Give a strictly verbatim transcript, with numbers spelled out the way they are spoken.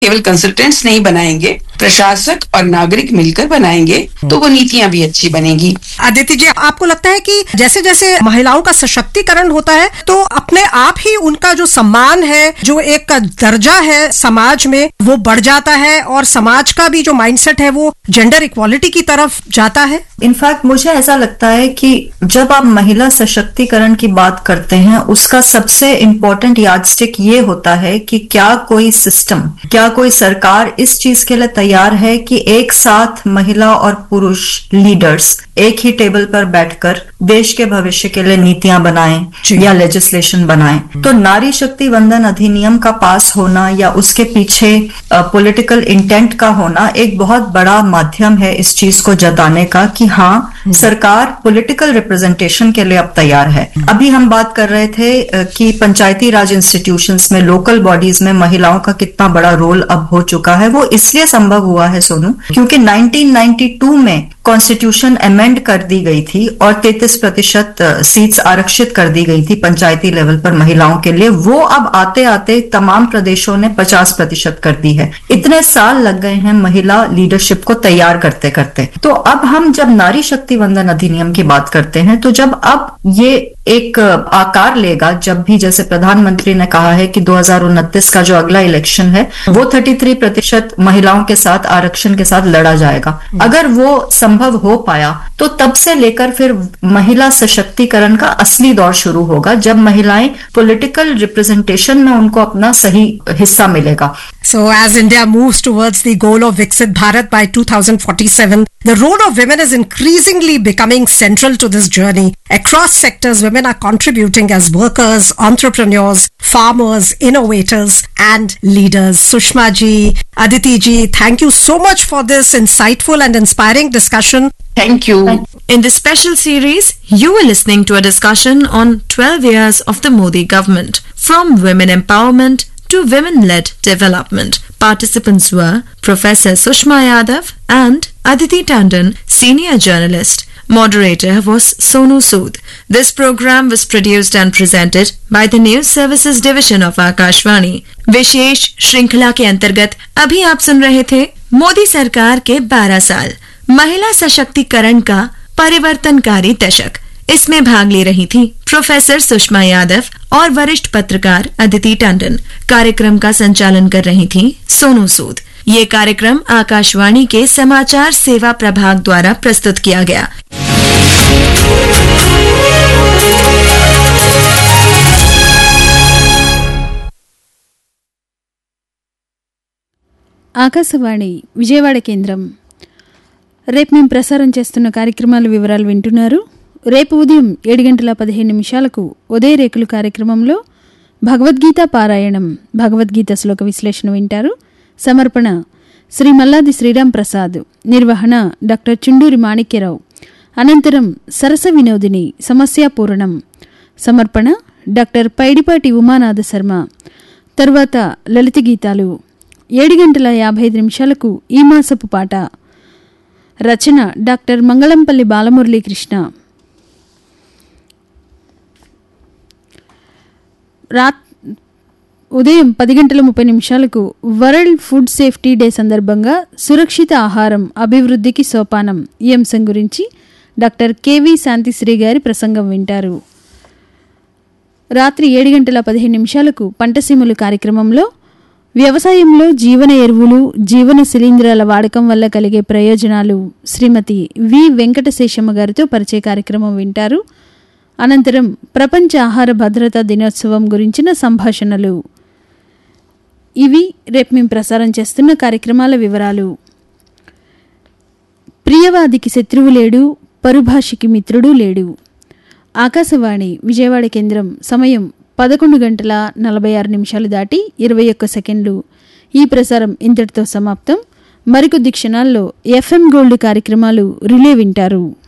केवल कंसल्टेंट्स नहीं बनाएंगे, प्रशासक और नागरिक मिलकर बनाएंगे तो वो नीतियां भी अच्छी बनेगी। अदिति जी, आपको लगता है कि जैसे जैसे महिलाओं का सशक्तिकरण होता है तो अपने आप ही उनका जो सम्मान है, जो एक दर्जा है समाज में, वो बढ़ जाता है और समाज का भी जो माइंडसेट है वो जेंडर इक्वालिटी की तरफ जाता है? इनफैक्ट मुझे ऐसा लगता है कि जब आप महिला सशक्तिकरण की बात करते हैं, उसका सबसे इम्पोर्टेंट यार्डस्टिक ये होता है कि क्या कोई सिस्टम, क्या कोई सरकार इस चीज के लिए तैयार है कि एक साथ महिला और पुरुष लीडर्स एक ही टेबल पर बैठकर देश के भविष्य के लिए नीतियां बनाएं या लेजिस्लेशन बनाएं। तो नारी शक्ति वंदन अधिनियम का पास होना या उसके पीछे पॉलिटिकल इंटेंट का होना एक बहुत बड़ा माध्यम है इस चीज को जताने का कि हाँ, सरकार पॉलिटिकल रिप्रेजेंटेशन के लिए अब तैयार है। अभी हम बात कर रहे थे कि पंचायती राज इंस्टीट्यूशंस में, लोकल बॉडीज में महिलाओं का कितना बड़ा रोल अब हो चुका है। वो इसलिए संभव हुआ है सोनू, क्योंकि नाइनटीन नाइंटी टू में कॉन्स्टिट्यूशन अमेंड कर दी गई थी और तैंतीस प्रतिशत सीट्स आरक्षित कर दी गई थी पंचायती लेवल पर महिलाओं के लिए। वो अब आते आते तमाम प्रदेशों ने पचास प्रतिशत कर दी है। इतने साल लग गए हैं महिला लीडरशिप को तैयार करते करते। तो अब हम जब नारी शक्ति वंदन अधिनियम की बात करते हैं, तो जब अब ये एक आकार लेगा, जब भी जैसे प्रधानमंत्री ने कहा है कि दो हजार उनतीस का जो अगला इलेक्शन है वो तैंतीस प्रतिशत महिलाओं के साथ आरक्षण के साथ लड़ा जाएगा। अगर वो संभव हो पाया तो तब से लेकर फिर महिला सशक्तिकरण का असली दौर शुरू होगा, जब महिलाएं पॉलिटिकल रिप्रेजेंटेशन में उनको अपना सही हिस्सा मिलेगा। So as India moves towards the goal of Viksit Bharat by two thousand forty-seven, the role of women is increasingly becoming central to this journey. Across sectors, women are contributing as workers, entrepreneurs, farmers, innovators, and leaders. Sushma ji, Aditi ji, thank you so much for this insightful and inspiring discussion. Thank you. In this special series, you were listening to a discussion on twelve years of the Modi government, from women empowerment to women-led development. Participants were Professor Sushma Yadav and Aditi Tandon, senior journalist. Moderator was Sonu Sood. This program was produced and presented by the News Services Division of Akashvani. विशेष श्रृंखला के अंतर्गत अभी आप सुन रहे थे मोदी सरकार के बारह साल, महिला सशक्तिकरण का परिवर्तनकारी दशक। इसमें भाग ले रही थी प्रोफेसर सुषमा यादव और वरिष्ठ पत्रकार अदिति टंडन। कार्यक्रम का संचालन कर रही थी सोनू सूद। ये कार्यक्रम आकाशवाणी के समाचार सेवा प्रभाग द्वारा प्रस्तुत किया गया। ఆకాశవాణి విజయవాడ కేంద్రం. రేపు మేము ప్రసారం చేస్తున్న కార్యక్రమాల వివరాలు వింటున్నారు. రేపు ఉదయం ఏడు గంటల పదిహేను నిమిషాలకు ఉదయ రేకులు కార్యక్రమంలో భగవద్గీత పారాయణం, భగవద్గీత శ్లోక విశ్లేషణ వింటారు. సమర్పణ శ్రీ మల్లాది శ్రీరామ్ ప్రసాద్, నిర్వహణ డాక్టర్ చుండూరి మాణిక్యరావు. అనంతరం సరస వినోదిని సమస్యాపూరణం, సమర్పణ డాక్టర్ పైడిపాటి ఉమానాథ శర్మ. తరువాత లలిత గీతాలు. ఏడు గంటల యాభై ఐదు నిమిషాలకు ఈ మాసపు పాట, రచన డాక్టర్ మంగళంపల్లి బాలమురళీకృష్ణ. రాత్ ఉదయం పది గంటల ముప్పై నిమిషాలకు వరల్డ్ ఫుడ్ సేఫ్టీ డే సందర్భంగా సురక్షిత ఆహారం అభివృద్ధికి సోపానం ఈ అంశం గురించి డాక్టర్ కెవి శాంతిశ్రీ గారి ప్రసంగం వింటారు. రాత్రి ఏడు గంటల పదిహేను నిమిషాలకు పంటసీమలు కార్యక్రమంలో వ్యవసాయంలో జీవన ఎరువులు, జీవన శిలీంధ్రాల వాడకం వల్ల కలిగే ప్రయోజనాలు శ్రీమతి వి వెంకటశేషమ్మ గారితో పరిచయ కార్యక్రమం వింటారు. అనంతరం ప్రపంచ ఆహార భద్రతా దినోత్సవం గురించిన సంభాషణలు. ఇవి రేపు మేము ప్రసారం చేస్తున్న కార్యక్రమాల వివరాలు. ప్రియవాదికి శత్రువు లేడు, పరుభాషికి మిత్రుడు లేడు. ఆకాశవాణి విజయవాడ కేంద్రం. సమయం పదకొండు గంటల నలభై ఆరు నిమిషాలు దాటి ఇరవై ఒక్క సెకండ్లు. ఈ ప్రసారం ఇంతటితో సమాప్తం. మరికొద్ది క్షణాల్లో ఎఫ్ఎం గోల్డ్ కార్యక్రమాలు రిలే వింటారు.